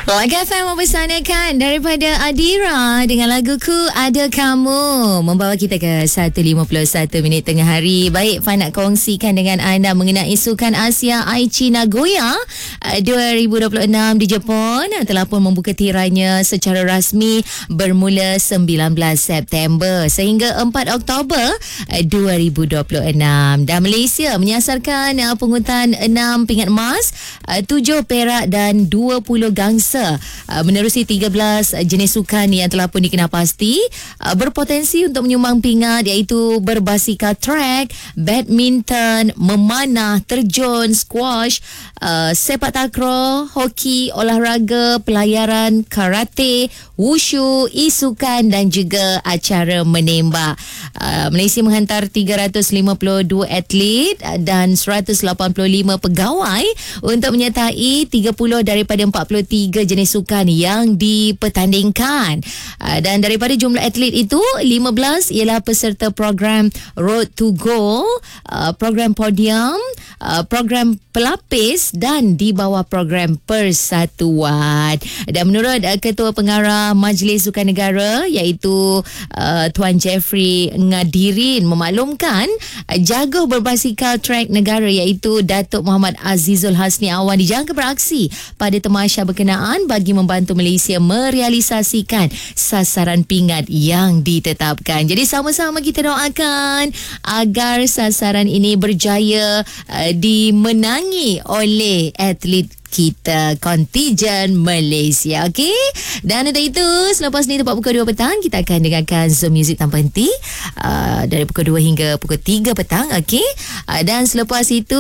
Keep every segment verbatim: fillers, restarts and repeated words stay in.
Melaka F M mempersanakan daripada Adira dengan laguku Ada Kamu, membawa kita ke satu lima puluh satu minit tengah hari. Baik, Fan nak kongsikan dengan anda mengenai Sukan Asia Aichi Nagoya dua ribu dua puluh enam di Jepun telah pun membuka tirainya secara rasmi bermula sembilan belas September sehingga empat Oktober dua ribu dua puluh enam, dan Malaysia menyasarkan pungutan enam pingat emas, tujuh perak dan dua puluh gangsa menerusi tiga belas jenis sukan yang telah pun dikenal pasti berpotensi untuk menyumbang pingat, iaitu berbasikal track, badminton, memanah, terjun, squash, uh, sepak takraw, hoki, olahraga, pelayaran, karate, wushu, isukan dan juga acara menembak. Uh, Malaysia menghantar tiga ratus lima puluh dua atlet dan seratus lapan puluh lima pegawai untuk menyertai tiga puluh daripada empat puluh tiga jenis sukan yang dipertandingkan. Uh, dan daripada jumlah atlet itu, lima belas ialah peserta program Road to Goal, uh, program podium, uh, program pelapis dan di bawah program persatuan. Dan menurut uh, Ketua Pengarah Majlis Sukan Negara iaitu uh, Tuan Jeffrey Ngadirin memaklumkan uh, jaguh berbasikal track negara iaitu Datuk Muhammad Azizul Hasni Awan dijangka beraksi pada tamasya berkenaan bagi membantu Malaysia merealisasikan sasaran pingat yang ditetapkan. Jadi sama-sama kita doakan agar sasaran ini berjaya uh, dimenangi oleh atlet kita, kontijen Malaysia. Okey, dan untuk itu selepas ni tepat pukul dua petang kita akan dengarkan Zoom Music tanpa henti uh, dari pukul dua hingga pukul tiga petang. Okey, uh, dan selepas itu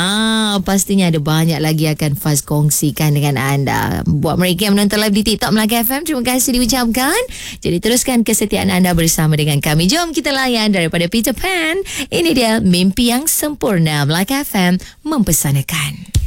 ha, pastinya ada banyak lagi akan Faz kongsikan dengan anda. Buat mereka yang menonton live di TikTok Melaka F M, terima kasih diucapkan. Jadi teruskan kesetiaan anda bersama dengan kami. Jom kita layan daripada Peter Pan. Ini dia Mimpi Yang Sempurna. Melaka F M mempersanakan.